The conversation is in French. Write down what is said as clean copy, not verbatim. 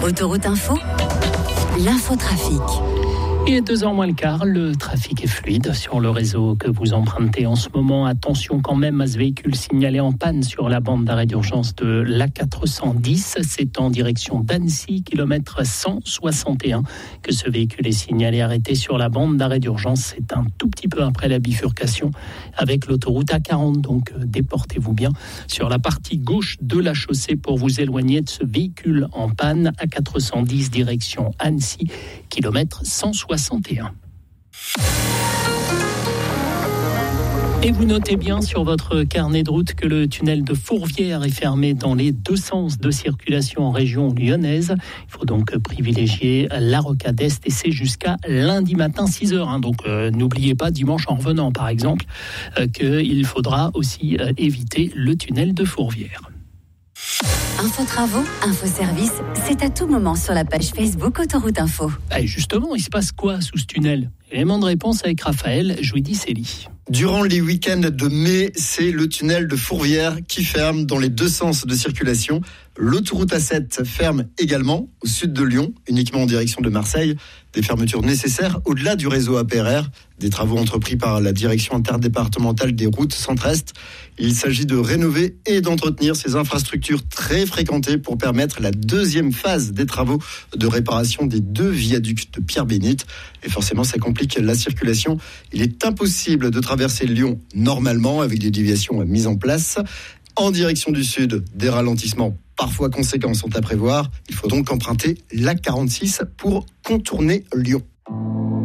Autoroute Info, l'infotrafic. Et à 2h moins le quart, le trafic est fluide sur le réseau que vous empruntez en ce moment. Attention quand même à ce véhicule signalé en panne sur la bande d'arrêt d'urgence de l'A410. C'est en direction d'Annecy, kilomètre 161, que ce véhicule est signalé arrêté sur la bande d'arrêt d'urgence. C'est un tout petit peu après la bifurcation avec l'autoroute A40. Donc déportez-vous bien sur la partie gauche de la chaussée pour vous éloigner de ce véhicule en panne. A410 direction Annecy, kilomètre 161. Et vous notez bien sur votre carnet de route que le tunnel de Fourvière est fermé dans les deux sens de circulation en région lyonnaise. Il faut donc privilégier la rocade est et c'est jusqu'à lundi matin 6h. Donc n'oubliez pas dimanche en revenant par exemple qu'il faudra aussi éviter le tunnel de Fourvière. Info travaux, info service, c'est à tout moment sur la page Facebook Autoroute Info. Et justement, il se passe quoi sous ce tunnel ? Élément de réponse avec Raphaël Jouidi-Célie. Durant les week-ends de mai, c'est le tunnel de Fourvière qui ferme dans les deux sens de circulation. L'autoroute A7 ferme également au sud de Lyon, uniquement en direction de Marseille. Des fermetures nécessaires au-delà du réseau APRR, des travaux entrepris par la direction interdépartementale des routes centre-est. Il s'agit de rénover et d'entretenir ces infrastructures très fréquentées pour permettre la deuxième phase des travaux de réparation des deux viaducs de Pierre-Bénite. Et forcément, ça complique la circulation. Il est impossible de traverser Lyon normalement avec des déviations mises en place. En direction du sud, des ralentissements parfois conséquents sont à prévoir. Il faut donc emprunter l'A46 pour contourner Lyon.